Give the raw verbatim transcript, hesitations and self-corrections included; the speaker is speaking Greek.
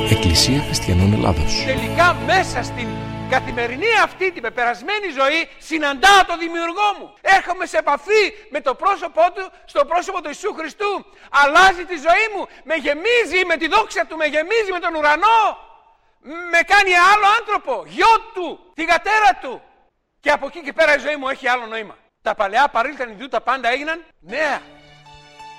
Εκκλησία Χριστιανών Ελλάδος. Τελικά μέσα στην καθημερινή αυτή την πεπερασμένη ζωή συναντάω τον Δημιουργό μου. Έρχομαι σε επαφή με το πρόσωπό του, στο πρόσωπο του Ιησού Χριστού. Αλλάζει τη ζωή μου, με γεμίζει με τη δόξα του, με γεμίζει με τον ουρανό. Με κάνει άλλο άνθρωπο, γιο του, θυγατέρα του. Και από εκεί και πέρα η ζωή μου έχει άλλο νόημα. Τα παλαιά παρήλθαν, ιδού τα πάντα έγιναν νέα.